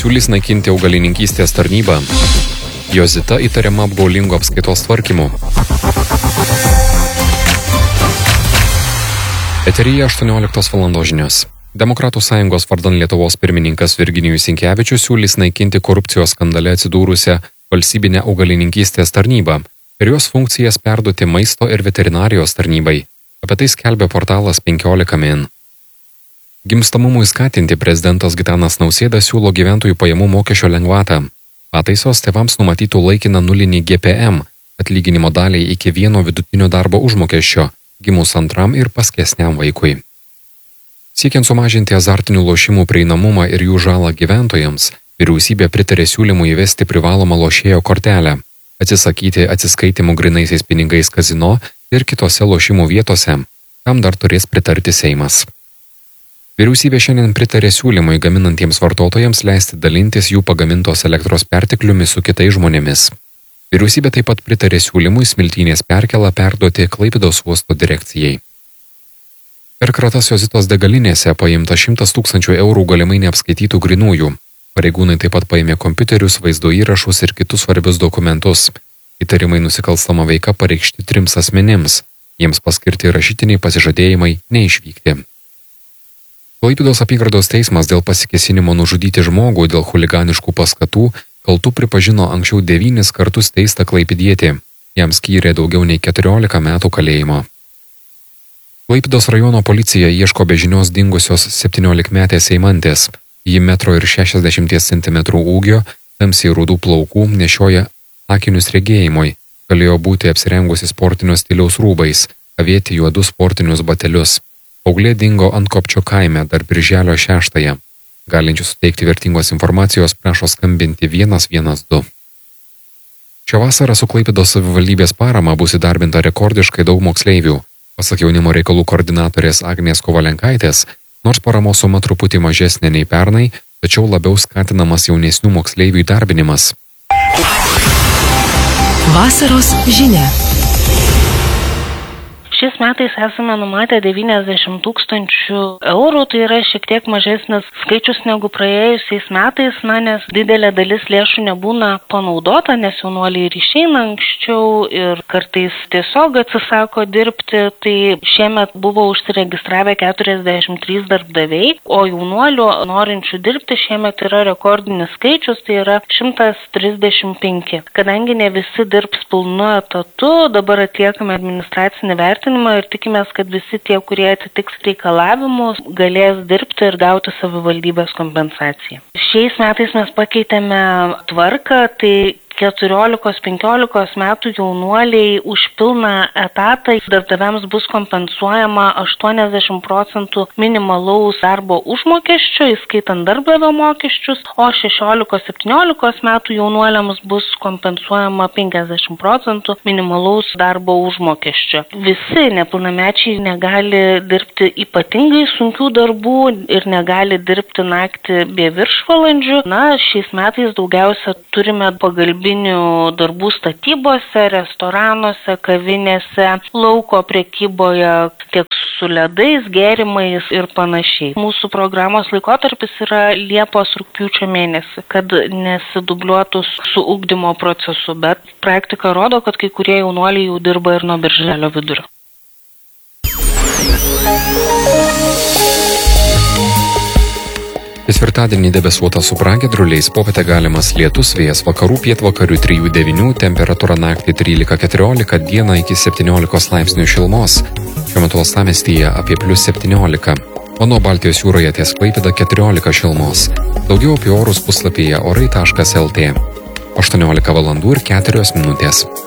siūlys naikinti augalininkystės tarnybą. Jozita įtariama apgaulingo apskaitos tvarkymu. Eteryje 18 valandos žinios. Demokratų sąjungos vardan Lietuvos pirmininkas Virginijus Sinkevičius siūlys naikinti korupcijos skandale atsidūrusią valstybinę augalininkystės tarnybą ir jos funkcijas perduoti maisto ir veterinarijos tarnybai. Apie tai skelbia portalas 15 min. Gimstamumui skatinti prezidentas Gitanas Nausėda siūlo gyventojų pajamų mokesčio lengvatą. Pataisos tėvams numatytų laikiną nulinį GPM atlyginimo daliai iki 1 vidutinio darbo užmokesčio, gimus antram ir paskesniam vaikui. Siekiant sumažinti azartinių lošimų prieinamumą ir jų žalą gyventojams, vyriausybė pritarė siūlymui įvesti privalomą lošėjo kortelę, atsisakyti atsiskaitimų grynaisiais pinigais kazino ir kitose lošimų vietose, kam dar turės pritarti Seimas. Vyriausybė šiandien pritarė siūlymui gaminantiems vartotojams leisti dalintis jų pagamintos elektros pertekliumi su kitais žmonėmis. Vyriausybė taip pat pritarė siūlymui Smiltynės perkėlą perduoti Klaipėdos uosto direkcijai. Per kratas Jozitos degalinėse paimta 100 000 eurų galimai neapskaitytų grynųjų. Pareigūnai taip pat paėmė kompiuterius, vaizdo įrašus ir kitus svarbius dokumentus. Įtarimai nusikalstama veika pareikšti 3 asmenims. Jiems paskirti rašytiniai pasižadėjimai neišvykti. Klaipėdos apygardos teismas dėl pasikėsinimo nužudyti žmogų dėl chuliganiškų paskatų kaltų pripažino anksčiau 9 kartus teistą klaipėdietį. Jam skyrė daugiau nei 14 metų kalėjimo. Klaipėdos rajono policija ieško be žinios dingusios 17-metės Eimantės. Ji 1,60 cm ūgio, tamsiai rudų plaukų, nešioja akinius regėjimui. Galėjo būti apsirengusi sportinio stiliaus rūbais, avėti juodus sportinius batelius. Paauglė dingo Antkopčio kaime dar birželio 6-ąją. Galinčių suteikti vertingos informacijos prašo skambinti 112. Šią vasarą su Klaipėdos savivaldybės parama bus įdarbinta rekordiškai daug moksleivių. Pasak jaunimo reikalų koordinatorės Agnės Kovalenkaitės, nors paramos suma truputį mažesnė nei pernai, tačiau labiau skatinamas jaunesnių moksleivių įdarbinimas. Vasaros žinia. Šiais metais esame numatę 90 000 eurų, tai yra šiek tiek mažesnis skaičius negu praėjusiais metais, nes didelė dalis lėšų nebūna panaudota, nes jaunuoliai ir išeina anksčiau ir kartais tiesiog atsisako dirbti, tai šiemet buvo užsiregistravę 43 darbdaviai, o jaunuolių norinčių dirbti šiemet yra rekordinis skaičius, tai yra 135. Kadangi ne visi dirbs pilnu etatu, dabar atliekame administracinį vertinimą ir tikimės, kad visi tie, kurie atitiks reikalavimus, galės dirbti ir gauti savivaldybės kompensaciją. Šiais metais mes pakeitėme tvarką, tai 14-15 metų jaunuoliai už pilną etatą darbdaviams bus kompensuojama 80% minimalaus darbo užmokesčio, įskaitant darbdavio mokesčius, o 16-17 metų jaunuoliams bus kompensuojama 50% minimalaus darbo užmokesčio. Visi nepilnamečiai negali dirbti ypatingai sunkių darbų ir negali dirbti naktį be viršvalandžių. Šiais metais daugiausia turime pagalbinių darbų statybose, restoranuose, kavinėse, lauko prekyboje, tiek su ledais, gėrimais ir panašiai. Mūsų programos laikotarpis yra Liepos-rugpjūčio mėnesį, kad nesidubliuotų su ugdymo procesu, bet praktika rodo, kad kai kurie jaunuoliai jau dirba ir nuo birželio vidurio. Ketvirtadienį debesuota su pragiedruliais, popietę galimas lietus, vėjas vakarų pietvakarių 3-9, temperatūra naktį 13-14, dieną iki 17 laipsnių šilumos. Šiuo metu uostamiestyje apie +17, o nuo Baltijos jūroje ties Klaipėda 14 šilumos. Daugiau apie orus puslapyje orai.lt. 18 valandų ir 4 minutės.